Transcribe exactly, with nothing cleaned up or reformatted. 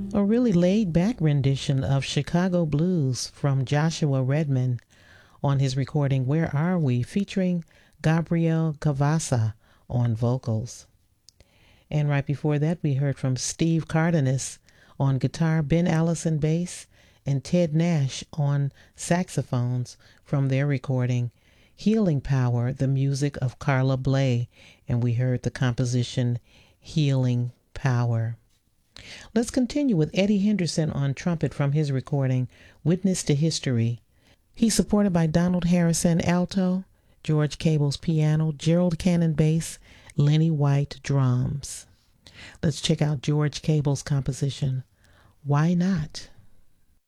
A really laid back rendition of Chicago Blues from Joshua Redman on his recording Where Are We, featuring Gabriel Cavassa on vocals. And right before that, we heard from Steve Cardenas on guitar, Ben Allison bass, and Ted Nash on saxophones from their recording Healing Power, the music of Carla Bley, and we heard the composition Healing Power. Let's continue with Eddie Henderson on trumpet from his recording Witness to History. He's supported by Donald Harrison alto, George Cable's piano, Gerald Cannon bass, Lenny White drums. Let's check out George Cable's composition, Why Not?